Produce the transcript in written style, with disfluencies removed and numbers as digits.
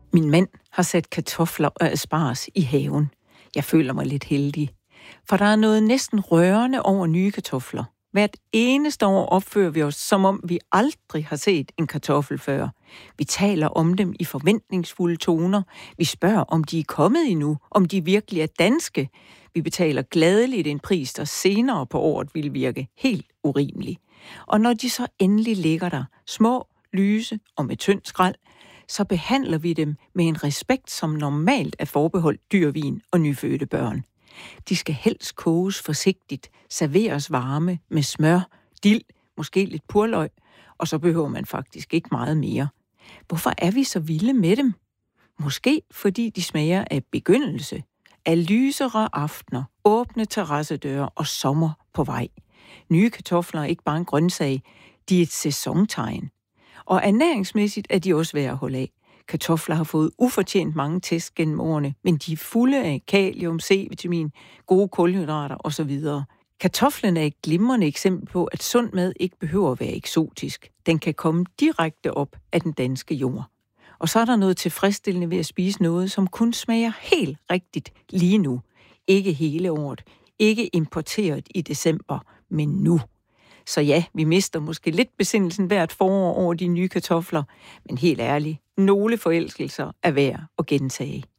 Min mand har sat kartofler og asparges i haven. Jeg føler mig lidt heldig. For der er noget næsten rørende over nye kartofler. Hvert eneste år opfører vi os, som om vi aldrig har set en kartoffel før. Vi taler om dem i forventningsfulde toner. Vi spørger, om de er kommet endnu, om de virkelig er danske. Vi betaler gladeligt en pris, der senere på året vil virke helt urimelig. Og når de så endelig ligger der, små, lyse og med tynd skrald, så behandler vi dem med en respekt, som normalt er forbeholdt dyrvin og nyfødte børn. De skal helst koges forsigtigt, serveres varme med smør, dild, måske lidt purløg, og så behøver man faktisk ikke meget mere. Hvorfor er vi så vilde med dem? Måske fordi de smager af begyndelse, af lysere aftener, åbne terrassedøre og sommer på vej. Nye kartofler er ikke bare en grøntsag, de er et sæsontegn. Og ernæringsmæssigt er de også værd at holde af. Kartofler har fået ufortjent mange test gennem årene, men de er fulde af kalium, C-vitamin, gode kulhydrater osv. Kartoflen er et glimrende eksempel på, at sund mad ikke behøver at være eksotisk. Den kan komme direkte op af den danske jord. Og så er der noget tilfredsstillende ved at spise noget, som kun smager helt rigtigt lige nu. Ikke hele året, ikke importeret i december, men nu. Så ja, vi mister måske lidt besindelsen hvert forår over de nye kartofler, men helt ærligt, nogle forelskelser er værd at gentage.